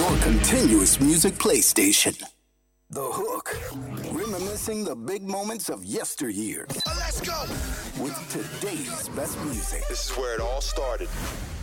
Your continuous music PlayStation. The Hook. Reminiscing the big moments of yesteryear. Let's go. With today's best music. This is where it all started.